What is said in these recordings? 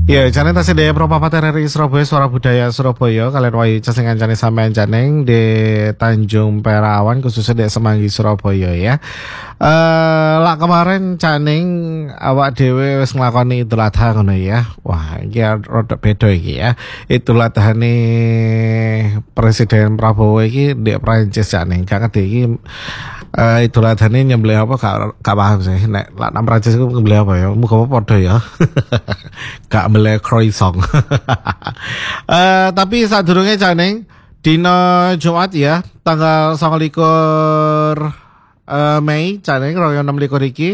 Ya, jane tasih daya Propapaten RI Surabaya Suara Budaya Surabaya kalian wayu casengan jane sampean janeng di Tanjung Perawan khususnya di Semanggi Surabaya ya. Lah kemarin caning awak dhewe wis nglakoni Idul Adha ngono ya. Wah, iki rada beda iki ya. Idul Adhane Presiden Prabowo iki di Prancis caning. Gak ngerti iki Idul Adhane nyembelih apa gak paham sih. Nek lak nang Prancis iku nyembelih apa ya? Muga padha ya. Gak mbeleh croissant. Tapi sadurunge caning dina Jumat ya, tanggal 29 Mei caning 2026 iki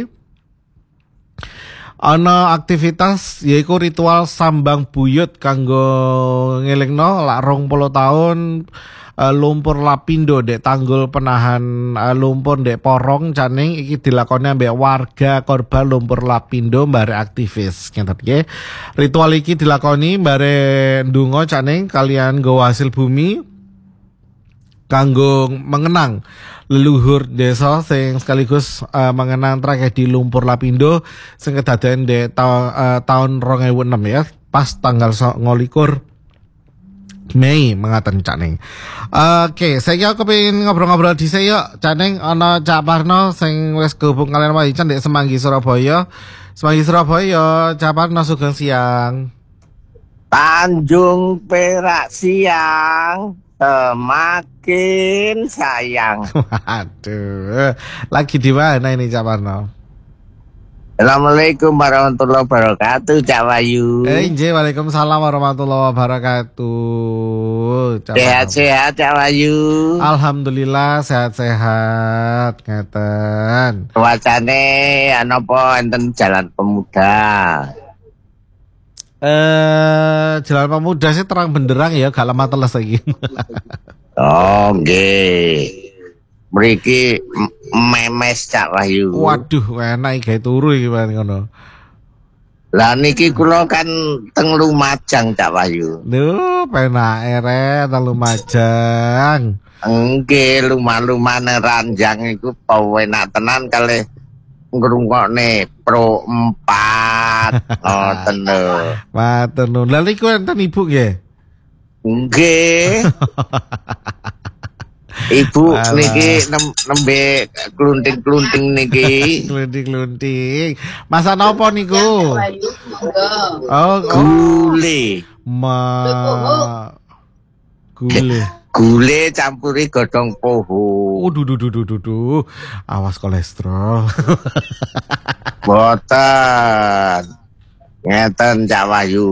ana aktivitas yaiku ritual sambang buyut kanggo ngelingno lak 20 tahun lumpur lapindo dek tanggul penahan lumpur dek Porong caning iki dilakoni ambek warga korban lumpur lapindo mbare aktivis ngeten nggih. Ritual iki dilakoni mbare ndonga caning kalian nggawa hasil bumi kanggo mengenang leluhur desa sing sekaligus mengenang tragedi lumpur lapindo sing kedaden di tahun 2006 ya, pas tanggal 29 Mei mengaten caning. Oke, saya kepengin ngobrol-ngobrol di saya caning ana Cak Parno sing wis gabung kalian wajan di Semanggi Surabaya. Semanggi Surabaya, Cak Parno sugeng siang. Tanjung Perak siang, semakin sayang. Waduh, lagi di mana ini Cak Parno? Assalamualaikum warahmatullahi wabarakatuh, Cak Wahyu. Injih, waalaikumsalam warahmatullahi wabarakatuh. Sehat-sehat, Cak Wahyu. Alhamdulillah sehat-sehat, ngeten. Wacane anopo enten Jalan Pemuda. Jalan Pemuda sih terang benderang ya, gak lama teles lagi. Oh, nggih. Mriki memes Cak Wahyu. Waduh, enak gawe turu iki ngono. Lah niki kula kan teng Lumajang Cak Wahyu. Duh, penake re teng Lumajang. Nggih, lumah-lumah nang Ranjang iku penak tenan kalih ngrungokne Pro 4. Ngoten lho. Matur nuwun. Lha niku enten Ibu nggih? Nggih. Ibu niki nembe klunting-klunting niki. Klunting-klunting. Masak napa niku? Oh, Gule. Gule. Gule campuri godhong poho. Duh. Awas kolesterol. Boten. Ngeten Cak Wahyu.